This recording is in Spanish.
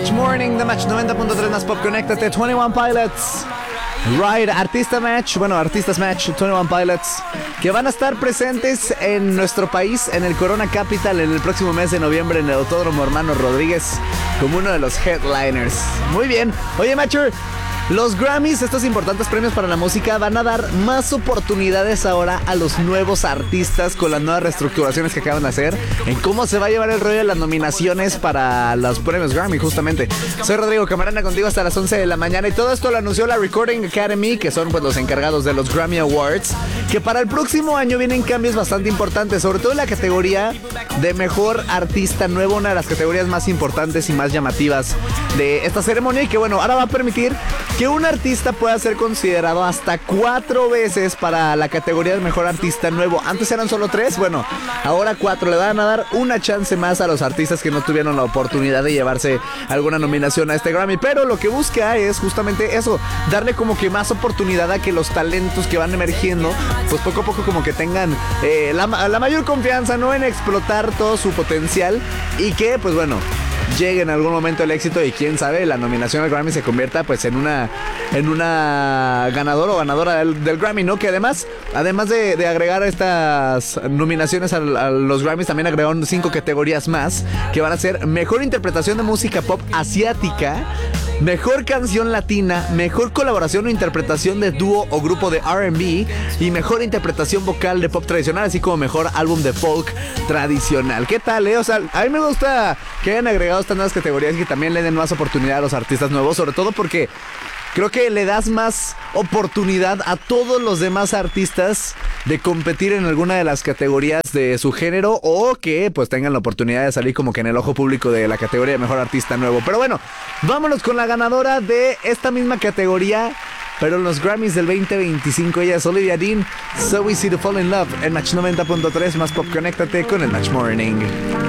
Match Morning, The Match 90.3 más Pop, conéctate. 21 Pilots, Ride, Artistas Match, 21 Pilots, que van a estar presentes en nuestro país, en el Corona Capital, en el próximo mes de noviembre, en el Autódromo Hermano Rodríguez, como uno de los headliners. Muy bien. Oye, Matcher, los Grammys, estos importantes premios para la música, van a dar más oportunidades ahora a los nuevos artistas con las nuevas reestructuraciones que acaban de hacer en cómo se va a llevar el rollo de las nominaciones para los premios Grammy, justamente. Soy Rodrigo Camarena, contigo hasta las 11 de la mañana, y todo esto lo anunció la Recording Academy, que son pues los encargados de los Grammy Awards, que para el próximo año vienen cambios bastante importantes, sobre todo en la categoría de Mejor Artista Nuevo, una de las categorías más importantes y más llamativas de esta ceremonia, y que bueno, ahora va a permitir que un artista pueda ser considerado hasta 4 veces para la categoría de Mejor Artista Nuevo. Antes eran solo 3, bueno, ahora 4. Le van a dar una chance más a los artistas que no tuvieron la oportunidad de llevarse alguna nominación a este Grammy, pero lo que busca es justamente eso, darle como que más oportunidad a que los talentos que van emergiendo, pues poco a poco como que tengan la mayor confianza, ¿no?, en explotar todo su potencial, y que pues bueno, llegue en algún momento el éxito, y quién sabe, la nominación al Grammy se convierta pues en una ganador o ganadora del Grammy, ¿no? Que además de agregar estas nominaciones a los Grammys, también agregaron 5 categorías más, que van a ser Mejor Interpretación de Música Pop Asiática, Mejor Canción Latina, Mejor Colaboración o Interpretación de Dúo o Grupo de R&B, y Mejor Interpretación Vocal de Pop Tradicional, así como Mejor Álbum de Folk Tradicional. ¿Qué tal, O sea, a mí me gusta que hayan agregado estas nuevas categorías y que también le den más oportunidad a los artistas nuevos, sobre todo porque creo que le das más oportunidad a todos los demás artistas de competir en alguna de las categorías de su género, o que pues tengan la oportunidad de salir como que en el ojo público de la categoría de Mejor Artista Nuevo. Pero bueno, vámonos con la ganadora de esta misma categoría, pero en los Grammys del 2025. Ella es Olivia Dean, So Easy to Fall in Love, en Match 90.3 más Pop. Conéctate con el Match Morning.